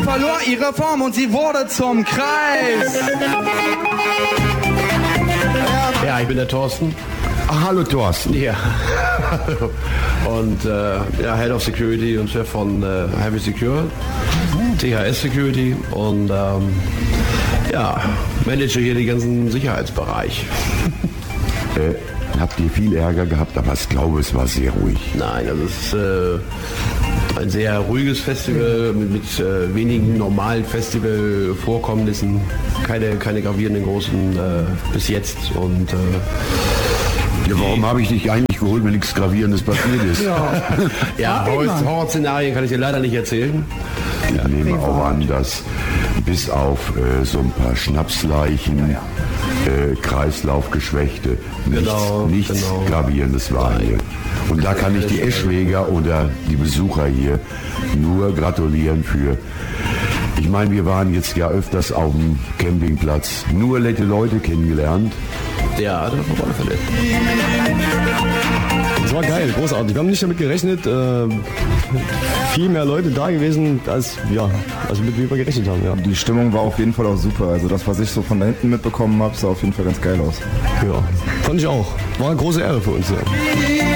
verlor ihre Form und sie wurde zum Kreis. Ja, ich bin der Thorsten. Ach, hallo Thorsten. Ja. Und Head of Security und Chef von Heavy Secure, THS Security und manage hier den ganzen Sicherheitsbereich. Habt ihr viel Ärger gehabt, aber ich glaube, es war sehr ruhig. Nein, also es ist ein sehr ruhiges Festival mit wenigen normalen Festivalvorkommnissen, keine gravierenden großen bis jetzt. Und warum habe ich dich eigentlich geholt, wenn nichts Gravierendes passiert ist? Horrorszenarien kann ich dir leider nicht erzählen. Ich nehme auch an, dass bis auf so ein paar Schnapsleichen, Kreislaufgeschwächte, nichts Gravierendes war hier. Und da kann ich die Eschweger oder die Besucher hier nur gratulieren für. Ich meine, wir waren jetzt ja öfters auf dem Campingplatz, nur nette Leute kennengelernt. Ja, das war auf alle Fälle. Das war geil, großartig. Wir haben nicht damit gerechnet, viel mehr Leute da gewesen, als mit wie wir gerechnet haben. Ja. Die Stimmung war auf jeden Fall auch super. Also das, was ich so von da hinten mitbekommen habe, sah auf jeden Fall ganz geil aus. Ja, fand ich auch. War eine große Ehre für uns. Ja.